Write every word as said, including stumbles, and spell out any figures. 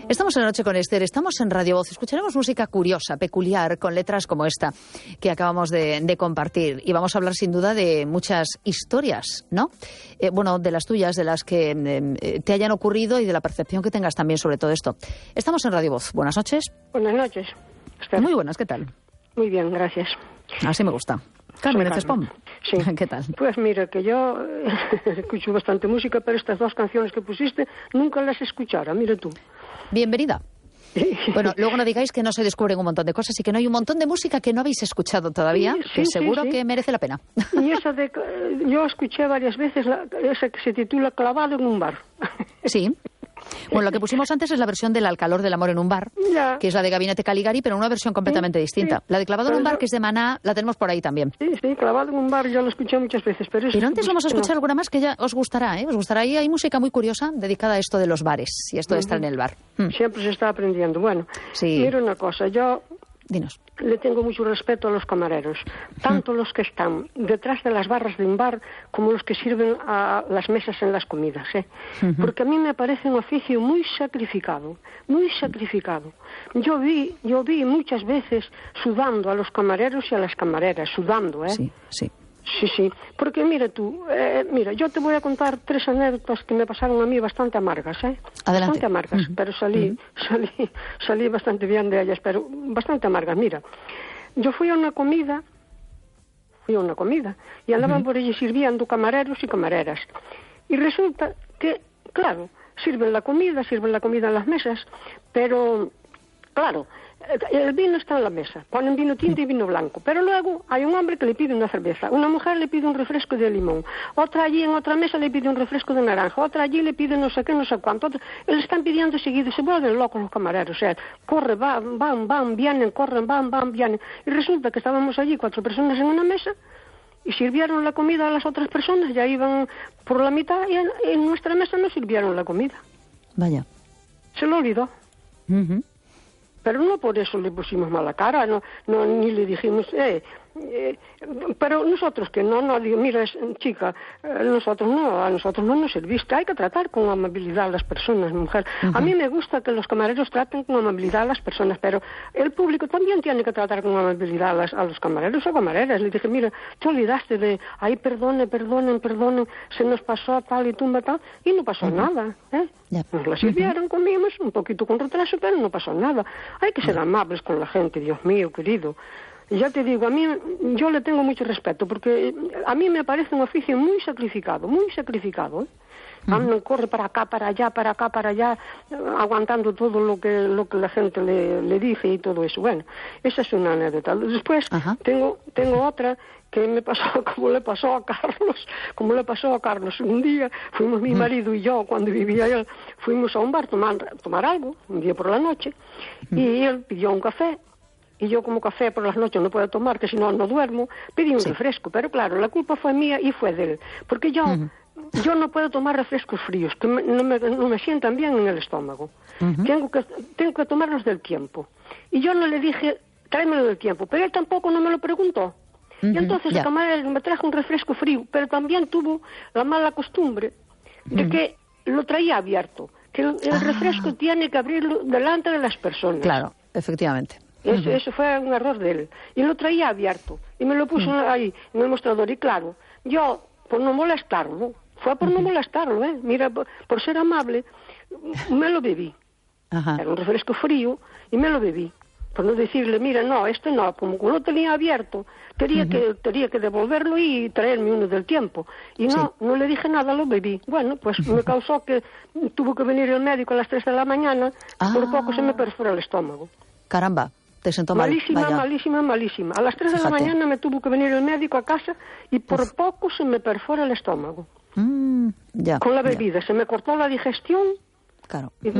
Estamos en La Noche con Esther, estamos en Radio Voz. Escucharemos música curiosa, peculiar, con letras como esta que acabamos de, de compartir. Y vamos a hablar sin duda de muchas historias, ¿no? Eh, bueno, de las tuyas, de las que eh, te hayan ocurrido y de la percepción que tengas también sobre todo esto. Estamos en Radio Voz. Buenas noches. Buenas noches, Esther. Muy buenas, ¿qué tal? Muy bien, gracias. Así me gusta. Carmen Cespón. Sí. ¿Qué tal? Pues mira, que yo escucho bastante música, pero estas dos canciones que pusiste nunca las escuchara, mira tú. Bienvenida. Bueno, luego no digáis que no se descubren un montón de cosas y que no hay un montón de música que no habéis escuchado todavía, sí, sí, que seguro sí, sí. que merece la pena. Y esa de, yo escuché varias veces la, esa que se titula Clavado en un bar. Sí. Bueno, lo que pusimos antes es la versión del Al calor del amor en un bar, ya. que es la de Gabinete Caligari, pero una versión completamente sí, distinta. Sí. La de Clavado pero en un bar, yo... que es de Maná, la tenemos por ahí también. Sí, sí, Clavado en un bar, yo lo escuché muchas veces. Pero, pero antes vamos a escuchar no. alguna más que ya os gustará, ¿eh? Os gustará. Ahí hay música muy curiosa dedicada a esto de los bares y esto de uh-huh. estar en el bar. Hmm. Siempre se está aprendiendo. Bueno, sí. mira una cosa, yo... Dinos. Le tengo mucho respeto a los camareros, tanto los que están detrás de las barras de un bar como los que sirven a las mesas en las comidas, ¿eh? Uh-huh. Porque a mí me parece un oficio muy sacrificado, muy sacrificado. Yo vi, yo vi muchas veces sudando a los camareros y a las camareras, sudando, ¿eh? Sí, sí. Sí, sí, porque mira tú, eh, mira, yo te voy a contar tres anécdotas que me pasaron a mí bastante amargas, ¿eh? Adelante. Bastante amargas, uh-huh. pero salí, uh-huh. salí, salí bastante bien de ellas, pero bastante amargas. Mira, yo fui a una comida, fui a una comida, y andaban uh-huh. por allí sirviendo camareros y camareras. Y resulta que, claro, sirven la comida, sirven la comida en las mesas, pero, claro, el vino está en la mesa, ponen vino tinto y vino blanco, pero luego hay un hombre que le pide una cerveza, una mujer le pide un refresco de limón, otra allí en otra mesa le pide un refresco de naranja, otra allí le pide no sé qué, no sé cuánto, otra... le están pidiendo seguido, se vuelven locos los camareros, o sea, corre, van, van, van, vienen, corren, van, van, vienen, y resulta que estábamos allí cuatro personas en una mesa y sirvieron la comida a las otras personas, ya iban por la mitad y en, en nuestra mesa no sirvieron la comida. Vaya. Se lo olvidó. Uh-huh. Pero no por eso le pusimos mala cara, no, no ni le dijimos, eh, eh, pero nosotros que no, no, digo, mira, chica, eh, nosotros no, a nosotros no nos serviste, hay que tratar con amabilidad a las personas, mujer. Uh-huh. A mí me gusta que los camareros traten con amabilidad a las personas, pero el público también tiene que tratar con amabilidad a, las, a los camareros o camareras. Le dije, mira, te olvidaste de, ay, perdone, perdonen, perdonen, se nos pasó tal y tumba tal, y no pasó uh-huh. nada, ¿eh? Yep. Nos la sirvieron, uh-huh. comimos, un poquito con retraso, pero no pasó nada. Hay que ser amables con la gente, Dios mío, querido. Ya te digo, a mí, yo le tengo mucho respeto, porque a mí me parece un oficio muy sacrificado, muy sacrificado, ¿eh? Uh-huh. Andan, corre para acá, para allá, para acá, para allá, aguantando todo lo que lo que la gente le, le dice y todo eso. Bueno, esa es una anécdota. Después uh-huh. tengo tengo otra que me pasó como le pasó a Carlos, como le pasó a Carlos. Un día fuimos mi marido y yo, cuando vivía él, fuimos a un bar a tomar, tomar algo, un día por la noche, uh-huh. y él pidió un café. Y yo como café por las noches no puedo tomar, que si no, no duermo, pedí un sí. refresco. Pero claro, la culpa fue mía y fue de él. Porque yo, uh-huh. yo no puedo tomar refrescos fríos, que me, no, me, no me sientan bien en el estómago. Uh-huh. Tengo que, tengo que tomarlos del tiempo. Y yo no le dije, tráemelo del tiempo, pero él tampoco no me lo preguntó. Uh-huh. Y entonces yeah. el camarero me trajo un refresco frío, pero también tuvo la mala costumbre de uh-huh. que lo traía abierto. Que el, el ah. refresco tiene que abrirlo delante de las personas. Claro, efectivamente. Eso, eso fue un error de él. Y lo traía abierto. Y me lo puso uh-huh. ahí, en el mostrador. Y claro, yo, por no molestarlo, fue por uh-huh. no molestarlo, ¿eh? Mira, por, por ser amable, me lo bebí. Uh-huh. Era un refresco frío y me lo bebí. Por no decirle, mira, no, este no, como lo tenía abierto, tenía, uh-huh. que, tenía que devolverlo y traerme uno del tiempo. Y no, sí. no le dije nada, lo bebí. Bueno, pues uh-huh. me causó que tuvo que venir el médico a las tres de la mañana, ah. por poco se me perforó el estómago. Caramba. Te sentó mal. Malísima, Vaya. malísima, malísima. A las tres de la mañana me tuvo que venir el médico a casa y por Uf. poco se me perfora el estómago. Mm, ya, con la bebida. Ya. Se me cortó la digestión. Claro. Y